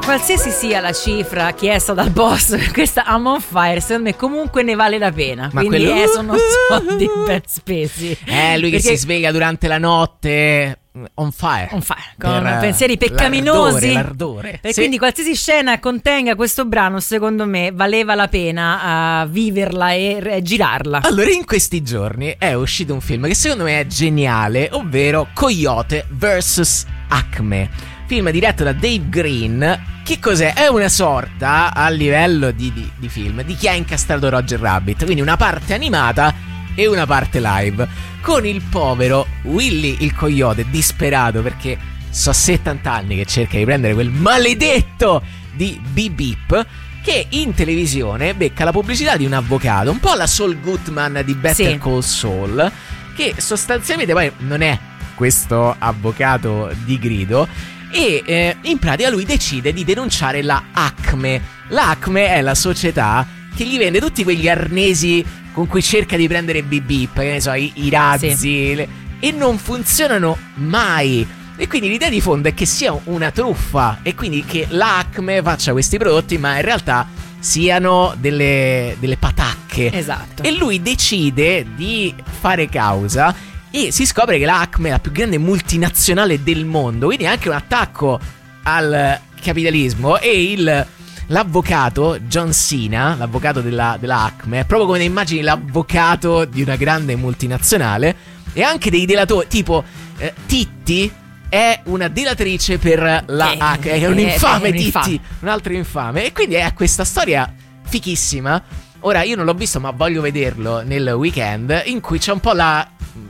qualsiasi sia la cifra chiesta dal boss per questa I'm on fire, secondo me comunque ne vale la pena. Ma quindi quello... sono soldi ben spesi. Lui che si sveglia durante la notte on fire con pensieri peccaminosi, l'ardore. E quindi qualsiasi scena contenga questo brano, secondo me valeva la pena viverla e girarla. Allora, in questi giorni è uscito un film che secondo me è geniale, ovvero Coyote vs Acme, film diretto da Dave Green. Che cos'è? È una sorta, a livello di film, di Chi ha incastrato Roger Rabbit, quindi una parte animata e una parte live, con il povero Willy il coyote disperato perché so 70 anni che cerca di prendere quel maledetto di Beep Beep, che in televisione becca la pubblicità di un avvocato, un po' la Saul Goodman di Better Call Saul, che sostanzialmente poi non è questo avvocato di grido, e in pratica lui decide di denunciare la Acme. La Acme è la società che gli vende tutti quegli arnesi con cui cerca di prendere Beep Beep, che ne so, i razzi, e non funzionano mai. E quindi l'idea di fondo è che sia una truffa, e quindi che l'Acme faccia questi prodotti ma in realtà siano delle patacche. Esatto. E lui decide di fare causa e si scopre che l'Acme è la più grande multinazionale del mondo, quindi è anche un attacco al capitalismo. E l'avvocato John Cena, l'avvocato della Acme, è proprio come ne immagini l'avvocato di una grande multinazionale. E anche dei delatori, tipo Titti è una delatrice per la Acme, è un infame Titti, un altro infame. E quindi è questa storia fichissima. Ora io non l'ho visto ma voglio vederlo nel weekend, in cui c'è un po' la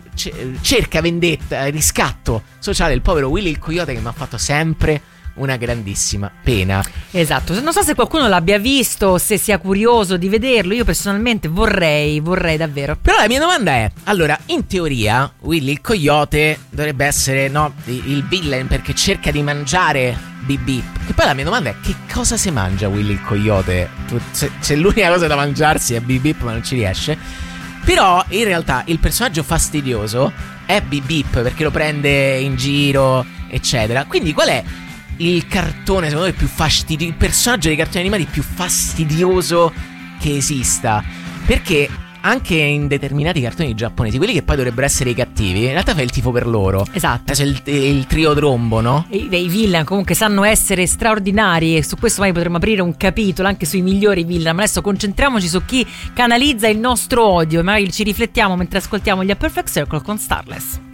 cerca vendetta, riscatto sociale del povero Willy il coyote, che mi ha fatto sempre una grandissima pena. Esatto, non so se qualcuno l'abbia visto, se sia curioso di vederlo. Io personalmente vorrei davvero. Però la mia domanda è, allora, in teoria Willy il coyote dovrebbe essere, no, il villain perché cerca di mangiare Beep Beep. E poi la mia domanda è, che cosa si mangia Willy il coyote? C'è l'unica cosa da mangiarsi è Beep Beep, ma non ci riesce. Però in realtà il personaggio fastidioso è Beep Beep, perché lo prende in giro, eccetera. Quindi qual è il cartone, secondo me, più fastidioso, il personaggio dei cartoni animati più fastidioso che esista? Perché anche in determinati cartoni giapponesi, quelli che poi dovrebbero essere i cattivi, in realtà fai il tifo per loro. Esatto. Il trio Trombo, no? I villain comunque sanno essere straordinari, e su questo mai potremmo aprire un capitolo anche sui migliori villain. Ma adesso concentriamoci su chi canalizza il nostro odio, magari ci riflettiamo mentre ascoltiamo gli A Perfect Circle con Starless.